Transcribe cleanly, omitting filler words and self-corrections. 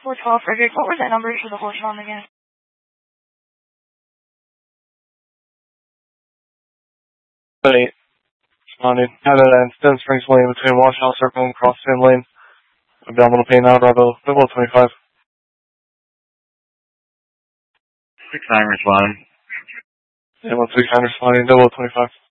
412 Frederick. What was that number for the horse mom again? But responding. Had an Stone Springs lane between Washhouse Circle and Cross Fin Lane. Abdominal pain now, Bravo, double 25. 6-9 responding. Yeah, 139 responding, double 25.